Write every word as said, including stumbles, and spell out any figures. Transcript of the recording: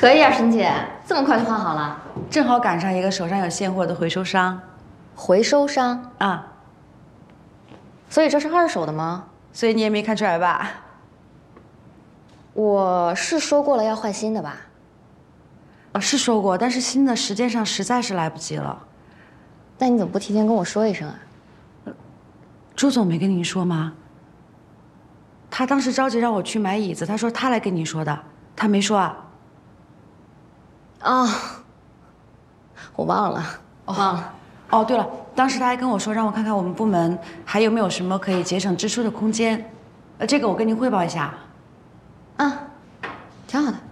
可以啊，沈姐，这么快就换好了？ 正好赶上一个手上有现货的回收商。 回收商啊， 所以这是二手的吗？ 所以你也没看出来吧？ 我是说过了要换新的吧？ 啊，是说过，但是新的时间上实在是来不及了。 那你怎么不提前跟我说一声啊？ 朱总没跟您说吗？他当时着急让我去买椅子，他说他来跟你说的，他没说啊。 啊，我忘了，忘了。 哦，对了，当时他还跟我说，让我看看我们部门还有没有什么可以节省支出的空间。呃，这个我跟您汇报一下。 啊，挺好的。